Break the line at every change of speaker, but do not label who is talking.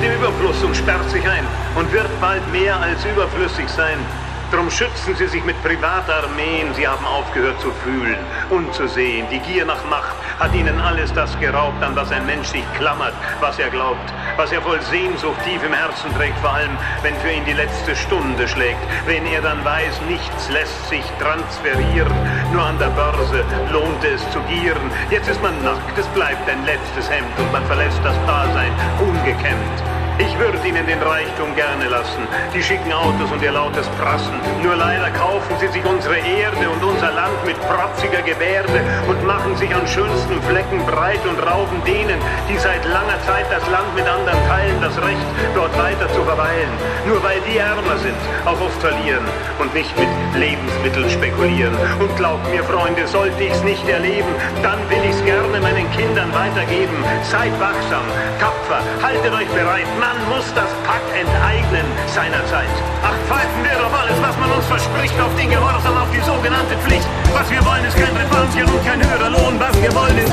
im Überfluss und sperrt sich ein und wird bald mehr als überflüssig sein. Drum schützen sie sich mit Privatarmeen, sie haben aufgehört zu fühlen und zu sehen. Die Gier nach Macht hat ihnen alles das geraubt, an was ein Mensch sich klammert, was er glaubt, was er voll Sehnsucht tief im Herzen trägt, vor allem, wenn für ihn die letzte Stunde schlägt, wenn er dann weiß, nichts lässt sich transferieren, nur an der Börse lohnt es zu gieren. Jetzt ist man nackt, es bleibt ein letztes Hemd und man verlässt das Dasein ungekämmt. Ich würde ihnen den Reichtum gerne lassen, die schicken Autos und ihr lautes Prassen. Nur leider kaufen sie sich unsere Erde und unser Land mit protziger Gebärde und machen sich an schönsten Flecken breit und rauben denen, die seit langer Zeit das Land mit anderen teilen, das Recht, dort weiter zu verweilen. Nur weil die ärmer sind, auch oft verlieren und nicht mit Lebensmitteln spekulieren. Und glaubt mir, Freunde, sollte ich's nicht erleben, dann will ich's gerne meinen Kindern weitergeben. Seid wachsam, tapfer, haltet euch bereit. Man muss das Pack enteignen seinerzeit. Ach, pfeifen wir auf alles, was man uns verspricht, auf den Gehorsam, auf die sogenannte Pflicht. Was wir wollen, ist kein Revanche und kein höherer Lohn. Was wir wollen,